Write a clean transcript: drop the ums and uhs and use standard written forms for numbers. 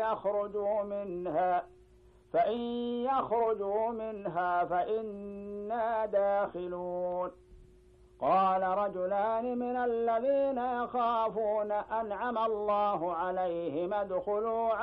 فإن يخرجوا منها فإنا داخلون. قال رجلان من الذين يخافون أنعم الله عليهم ادخلوا